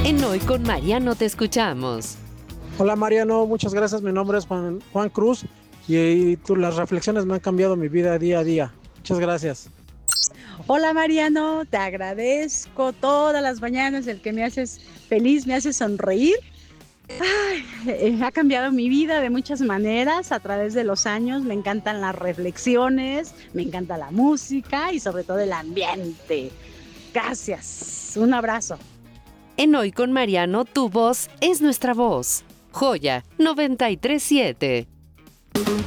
En Hoy con Mariano te escuchamos. Hola Mariano, muchas gracias. Mi nombre es Juan Cruz y las reflexiones me han cambiado mi vida día a día. Muchas gracias. Hola Mariano, te agradezco todas las mañanas el que me haces feliz, me haces sonreír. Ha cambiado mi vida de muchas maneras a través de los años. Me encantan las reflexiones, me encanta la música y sobre todo el ambiente. Gracias, un abrazo. En Hoy con Mariano, tu voz es nuestra voz. Joya 937.